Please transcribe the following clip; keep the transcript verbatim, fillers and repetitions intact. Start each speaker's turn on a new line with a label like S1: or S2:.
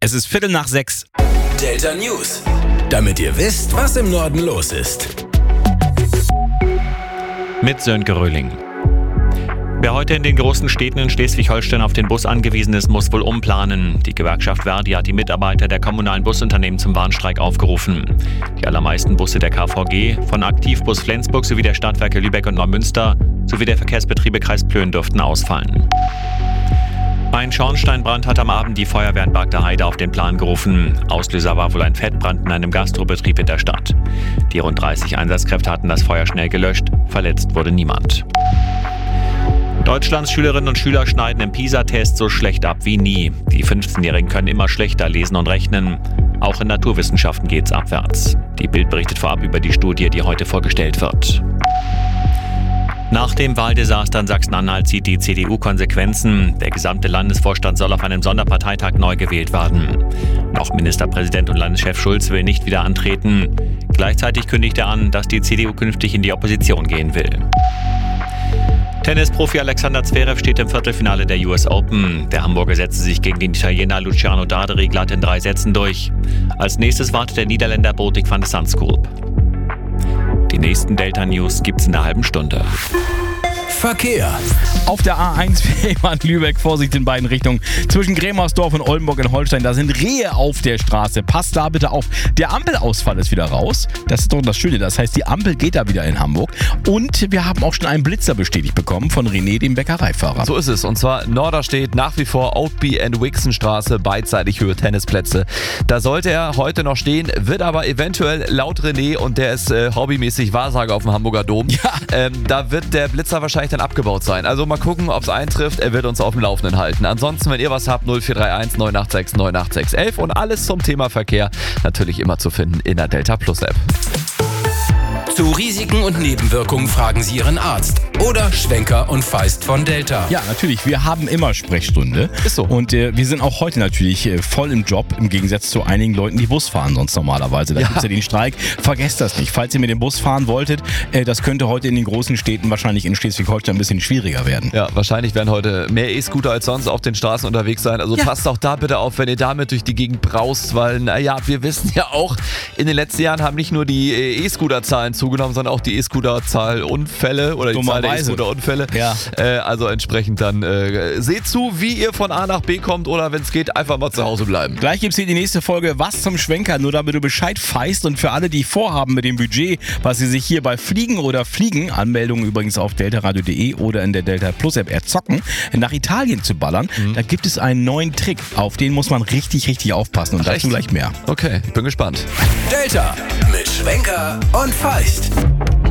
S1: Es ist Viertel nach sechs.
S2: Delta News. Damit ihr wisst, was im Norden los ist.
S3: Mit Sönke Röhling. Wer heute in den großen Städten in Schleswig-Holstein auf den Bus angewiesen ist, muss wohl umplanen. Die Gewerkschaft Verdi hat die Mitarbeiter der kommunalen Busunternehmen zum Warnstreik aufgerufen. Die allermeisten Busse der K V G, von Aktivbus Flensburg sowie der Stadtwerke Lübeck und Neumünster sowie der Verkehrsbetriebe Kreis Plön dürften ausfallen. Ein Schornsteinbrand hat am Abend die Feuerwehr in Bagda Heide auf den Plan gerufen. Auslöser war wohl ein Fettbrand in einem Gastrobetrieb in der Stadt. Die rund dreißig Einsatzkräfte hatten das Feuer schnell gelöscht. Verletzt wurde niemand. Deutschlands Schülerinnen und Schüler schneiden im PISA-Test so schlecht ab wie nie. Die fünfzehnjährigen können immer schlechter lesen und rechnen. Auch in Naturwissenschaften geht's abwärts. Die Bild berichtet vorab über die Studie, die heute vorgestellt wird. Nach dem Wahldesaster in Sachsen-Anhalt zieht die C D U Konsequenzen. Der gesamte Landesvorstand soll auf einem Sonderparteitag neu gewählt werden. Auch Ministerpräsident und Landeschef Schulz will nicht wieder antreten. Gleichzeitig kündigt er an, dass die C D U künftig in die Opposition gehen will. Tennisprofi Alexander Zverev steht im Viertelfinale der U S Open. Der Hamburger setzte sich gegen den Italiener Luciano Darderi glatt in drei Sätzen durch. Als nächstes wartet der Niederländer Botic van de Zandschulp. Die nächsten Delta News gibt's in einer halben Stunde.
S2: Verkehr.
S1: Auf der A eins Fehmarn-Lübeck, Vorsicht in beiden Richtungen. Zwischen Grämersdorf und Oldenburg in Holstein, da sind Rehe auf der Straße. Passt da bitte auf. Der Ampelausfall ist wieder raus. Das ist doch das Schöne. Das heißt, die Ampel geht da wieder in Hamburg. Und wir haben auch schon einen Blitzer bestätigt bekommen von René, dem Bäckereifahrer.
S4: So ist es. Und zwar Norderstedt, nach wie vor Oatby and Wixenstraße, beidseitig Höhe Tennisplätze. Da sollte er heute noch stehen, wird aber eventuell laut René, und der ist äh, hobbymäßig Wahrsager auf dem Hamburger Dom,
S1: Ja.
S4: ähm, da wird der Blitzer wahrscheinlich dann abgebaut sein. Also mal gucken, ob es eintrifft. Er wird uns auf dem Laufenden halten. Ansonsten, wenn ihr was habt, null vier drei eins neun acht sechs neun acht sechs eins und alles zum Thema Verkehr natürlich immer zu finden in der Delta Plus App.
S2: Zu Risiken und Nebenwirkungen fragen Sie Ihren Arzt oder Schwenker und Feist von Delta.
S1: Ja, natürlich. Wir haben immer Sprechstunde.
S4: Ist so.
S1: Und äh, wir sind auch heute natürlich äh, voll im Job, im Gegensatz zu einigen Leuten, die Bus fahren sonst normalerweise. Da
S4: Ja.
S1: gibt's ja den Streik. Vergesst das nicht. Falls ihr mit dem Bus fahren wolltet, äh, das könnte heute in den großen Städten, wahrscheinlich in Schleswig-Holstein, ein bisschen schwieriger werden.
S4: Ja, wahrscheinlich werden heute mehr E-Scooter als sonst auf den Straßen unterwegs sein. Also
S1: Ja.
S4: passt auch da bitte auf, wenn ihr damit durch die Gegend braust, weil, naja, wir wissen ja auch, in den letzten Jahren haben nicht nur die äh, E-Scooter-Zahlen zugenommen, sondern auch die E-Scooter-Zahl Unfälle oder die Zahl der
S1: Dummerweise.
S4: E-Scooter-Unfälle.
S1: Ja.
S4: Äh, also entsprechend dann äh, seht zu, wie ihr von A nach B kommt, oder wenn es geht, einfach mal zu Hause bleiben.
S1: Gleich gibt's hier die nächste Folge Was zum Schwenker, nur damit du Bescheid feist. Und für alle, die vorhaben mit dem Budget, was sie sich hier bei Fliegen oder Fliegen, Anmeldungen übrigens auf deltaradio punkt de oder in der Delta Plus App erzocken, nach Italien zu ballern, da gibt es einen neuen Trick. Auf den muss man richtig, richtig aufpassen. Und
S4: Ach,
S1: dazu
S4: echt?
S1: gleich mehr.
S4: Okay, ich bin gespannt.
S2: Delta mit Schwenker und Feist.